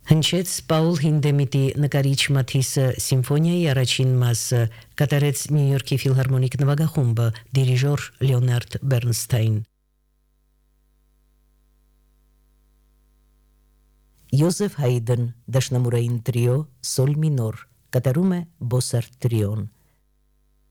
Հնչեց Պաուլ Հինդեմիտի նկարիչ Մաթիսը սիմֆոնիայի առաջին մասը, կատարեց Նյու Յորքի ֆիլհարմոնիկ նվագախումբը, դիրիժոր Լեոնարդ Բեռնստայն։ Յոզեֆ Հայդեն, դաշնամուրային տրիո, սոլ մինոր, կատարում է Բոսարտ տրիոն։